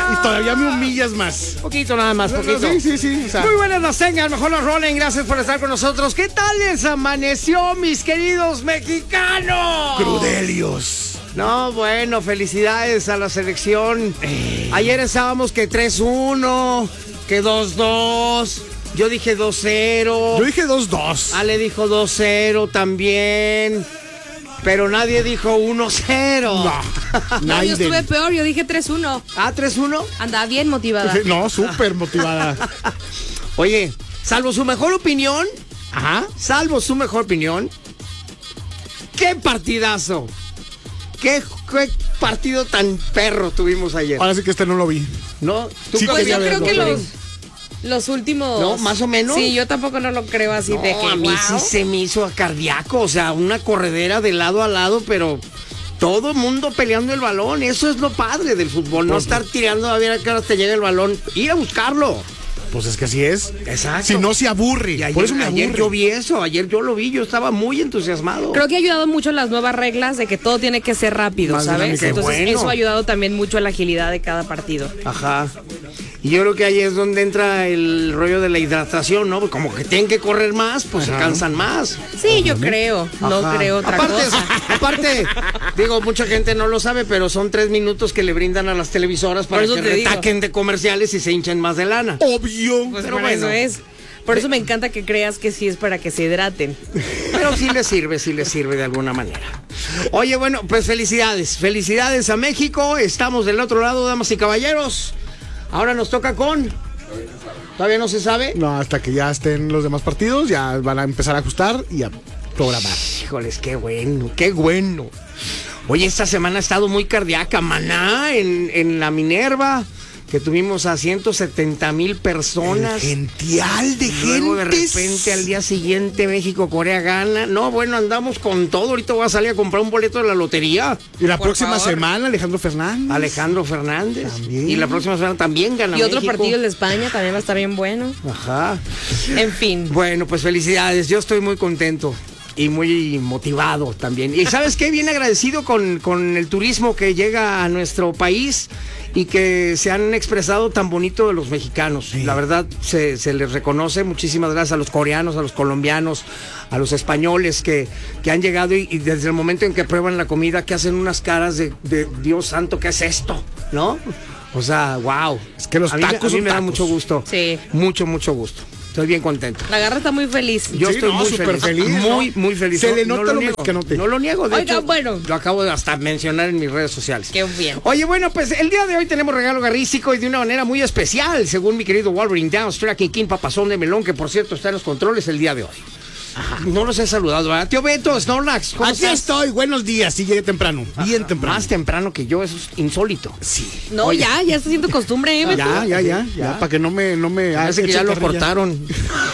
Y todavía me humillas más. Poquito nada más, poquito. Sí. O sea, Muy buenas las tengan, mejor los rolen. Gracias por estar con nosotros. ¿Qué tal les amaneció, mis queridos mexicanos? Crudelios. No, bueno, felicidades a la selección. Ayer estábamos que 3-1, que 2-2. Yo dije 2-0. Yo dije 2-2. Ale dijo 2-0 también. Pero nadie dijo 1-0. No, yo estuve peor, yo dije 3-1. Ah, 3-1. Andaba bien motivada. No, súper motivada. Oye, salvo su mejor opinión, Ajá. ¡qué partidazo! ¿Qué partido tan perro tuvimos ayer? Ahora sí que no lo vi. ¿No? ¿Tú Sí, qué Pues yo querías creo verlo? que los últimos... ¿No? ¿Más o menos? Sí, yo tampoco no lo creo así No, de que, a mí sí se me hizo cardíaco, o sea, una corredera de lado a lado, pero todo el mundo peleando el balón. Eso es lo padre del fútbol, no estar tirando a ver a qué hora te llega el balón, ir a buscarlo. Pues es que así es. Exacto. Si no, se aburre. Y ayer, Por eso me aburre. ayer yo vi eso, ayer yo lo vi, yo estaba muy entusiasmado. Creo que ha ayudado mucho las nuevas reglas de que todo tiene que ser rápido, Más ¿sabes? dinámica. Entonces Bueno. eso ha ayudado también mucho a la agilidad de cada partido. Ajá. Y yo creo que ahí es donde entra el rollo de la hidratación, ¿no? Como que tienen que correr más, pues se cansan más. Sí, yo creo. No Ajá. creo otra aparte, cosa. aparte, digo, mucha gente no lo sabe, pero son 3 minutos que le brindan a las televisoras para Por eso que te digo. retaquen de comerciales y se hinchen más de lana. Obvio. Pues Pero por eso bueno. es. Por eso me encanta que creas que sí es para que se hidraten. Pero sí les sirve de alguna manera. Oye, bueno, pues felicidades a México. Estamos del otro lado, damas y caballeros. Ahora nos toca con... ¿Todavía no se sabe? No, hasta que ya estén los demás partidos, ya van a empezar a ajustar y a programar. Híjoles, qué bueno, qué bueno. Oye, esta semana ha estado muy cardíaca, maná, en la Minerva, que tuvimos a 170,000 personas. El gential de Luego de gentes. repente al día siguiente México-Corea gana. No, bueno, andamos con todo. Ahorita voy a salir a comprar un boleto de la lotería. Y la Por próxima favor. semana, Alejandro Fernández. Alejandro Fernández. También. Y la próxima semana también gana Y otro México. partido de España también va a estar bien bueno. Ajá. En fin. Bueno, pues felicidades. Yo estoy muy contento. Y muy motivado también. Y ¿sabes qué? Bien agradecido con el turismo que llega a nuestro país y que se han expresado tan bonito de los mexicanos. Sí. La verdad, se les reconoce. Muchísimas gracias a los coreanos, a los colombianos, a los españoles que han llegado y desde el momento en que prueban la comida, que hacen unas caras de Dios santo, ¿qué es esto? ¿No? O sea, wow. Es que los a mí tacos me son da tacos. mucho gusto. Sí. Mucho gusto. Estoy bien contento. La garra está muy feliz. Yo Sí, estoy no, muy súper feliz. feliz, Muy, ¿no? muy feliz. Se le No nota lo niego. mexicanote. No lo niego. De Oiga, hecho, bueno. lo acabo de hasta mencionar en mis redes sociales. Qué bien. Oye, bueno, pues el día de hoy tenemos regalo garrístico y de una manera muy especial, según mi querido Wolverine Downs, Tracking King Papazón de Melón, que por cierto está en los controles el día de hoy. No los he saludado, ¿verdad? Tío Beto, Snorlax, ¿cómo Aquí estás? estoy, buenos días. Sí, llegué temprano. Bien temprano. Más temprano que yo, eso es insólito. Sí. No, Oye. ya está siendo costumbre, ¿eh? Beto? Ya, para que no me Parece que eche ya lo carrilla. cortaron.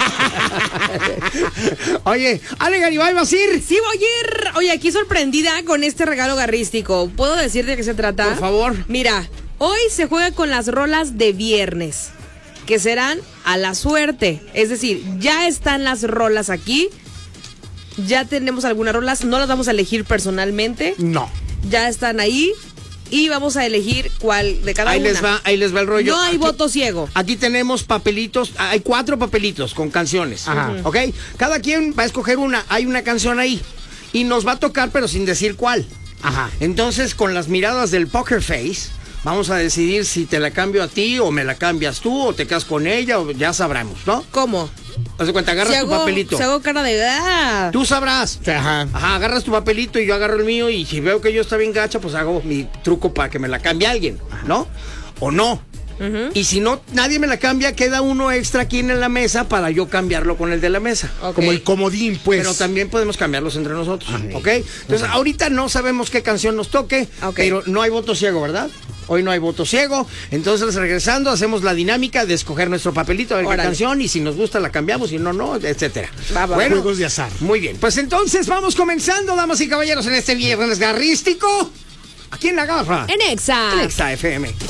Oye, Ale Garibay, ¿vas a ir? Sí, voy a ir. Oye, aquí sorprendida con este regalo garrístico. ¿Puedo decir de qué se trata? Por favor. Mira, hoy se juega con las rolas de viernes, que serán a la suerte. Es decir, ya están las rolas aquí. Ya tenemos algunas rolas, no las vamos a elegir personalmente. No. Ya están ahí y vamos a elegir cuál de cada Ahí una. les va el rollo. No hay Aquí- voto ciego. Aquí tenemos papelitos, hay 4 papelitos con canciones, Ajá. ¿ok? Cada quien va a escoger una, hay una canción ahí y nos va a tocar pero sin decir cuál. Ajá. Entonces con las miradas del poker face vamos a decidir si te la cambio a ti o me la cambias tú o te quedas con ella o ya sabremos, ¿no? ¿Cómo? Haz de cuenta, agarras Si tu papelito. hago cara de... Tú sabrás. Ajá. Ajá, agarras tu papelito y yo agarro el mío y si veo que yo está bien gacha, pues hago mi truco para que me la cambie alguien, ¿no? O no. Y si no, nadie me la cambia, queda uno extra aquí en la mesa para yo cambiarlo con el de la mesa. Ok. Como el comodín, pues. Pero también podemos cambiarlos entre nosotros, Ok. ¿ok? Entonces, ahorita no sabemos qué canción nos toque, Ok. pero no hay voto ciego, ¿verdad? Hoy no hay voto ciego. Entonces, regresando, hacemos la dinámica de escoger nuestro papelito de la Órale. canción y si nos gusta la cambiamos, si no, no, etcétera. Va. Juegos de azar. Muy bien, pues entonces vamos comenzando, damas y caballeros, en este viernes garrístico. Aquí en La Garra. En Exa. En Exa FM.